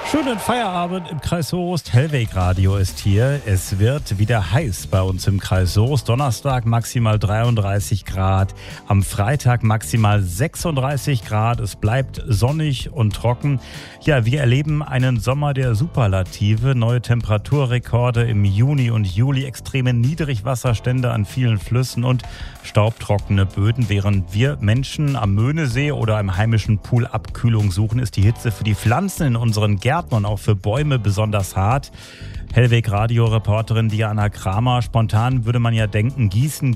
Schönen Feierabend im Kreis Soest. Hellweg Radio ist hier. Es wird wieder heiß bei uns im Kreis Soest. Donnerstag maximal 33 Grad, am Freitag maximal 36 Grad. Es bleibt sonnig und trocken. Ja, wir erleben einen Sommer der Superlative. Neue Temperaturrekorde im Juni und Juli, extreme Niedrigwasserstände an vielen Flüssen und staubtrockene Böden. Während wir Menschen am Möhnesee oder im heimischen Pool Abkühlung suchen, ist die Hitze für die Pflanzen in unseren Gärten und auch für Bäume besonders hart. Hellweg-Radio-Reporterin Diana Kramer. Spontan würde man ja denken,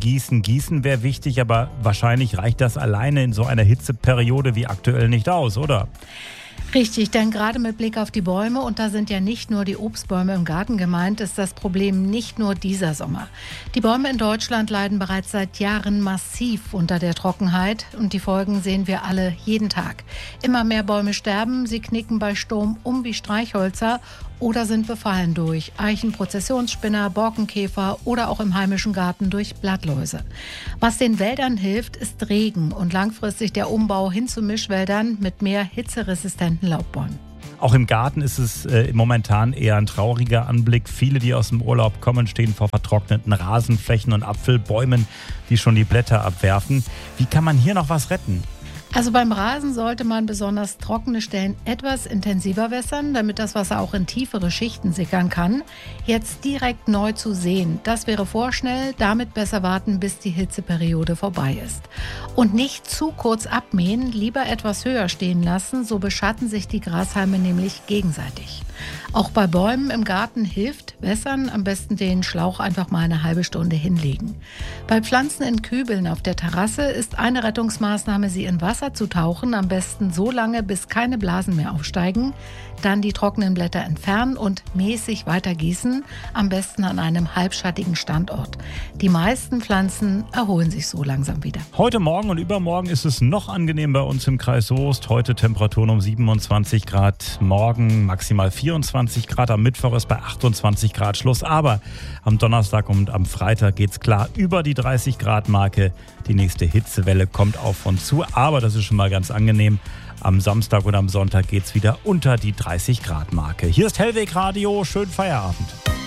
gießen wäre wichtig, aber wahrscheinlich reicht das alleine in so einer Hitzeperiode wie aktuell nicht aus, oder? Richtig, denn gerade mit Blick auf die Bäume, und da sind ja nicht nur die Obstbäume im Garten gemeint, ist das Problem nicht nur dieser Sommer. Die Bäume in Deutschland leiden bereits seit Jahren massiv unter der Trockenheit und die Folgen sehen wir alle jeden Tag. Immer mehr Bäume sterben, sie knicken bei Sturm um wie Streichhölzer oder sind befallen durch Eichenprozessionsspinner, Borkenkäfer oder auch im heimischen Garten durch Blattläuse. Was den Wäldern hilft, ist Regen und langfristig der Umbau hin zu Mischwäldern mit mehr hitzeresistenten Laubbäumen. Auch im Garten ist es momentan eher ein trauriger Anblick. Viele, die aus dem Urlaub kommen, stehen vor vertrockneten Rasenflächen und Apfelbäumen, die schon die Blätter abwerfen. Wie kann man hier noch was retten? Also beim Rasen sollte man besonders trockene Stellen etwas intensiver wässern, damit das Wasser auch in tiefere Schichten sickern kann. Jetzt direkt neu zu säen, das wäre vorschnell, damit besser warten, bis die Hitzeperiode vorbei ist. Und nicht zu kurz abmähen, lieber etwas höher stehen lassen, so beschatten sich die Grashalme nämlich gegenseitig. Auch bei Bäumen im Garten hilft wässern, am besten den Schlauch einfach mal eine halbe Stunde hinlegen. Bei Pflanzen in Kübeln auf der Terrasse ist eine Rettungsmaßnahme, sie in Wasser zu tauchen, am besten so lange, bis keine Blasen mehr aufsteigen, dann die trockenen Blätter entfernen und mäßig weiter gießen, am besten an einem halbschattigen Standort. Die meisten Pflanzen erholen sich so langsam wieder. Heute Morgen und übermorgen ist es noch angenehm bei uns im Kreis Soest. Heute Temperaturen um 27 Grad, morgen maximal 24 Grad, am Mittwoch ist bei 28 Grad Schluss. Aber am Donnerstag und am Freitag geht's klar über die 30 Grad Marke. Die nächste Hitzewelle kommt auf uns zu, aber das ist schon mal ganz angenehm. Am Samstag und am Sonntag geht's wieder unter die 30 Grad Marke. Hier ist Hellweg Radio, schönen Feierabend.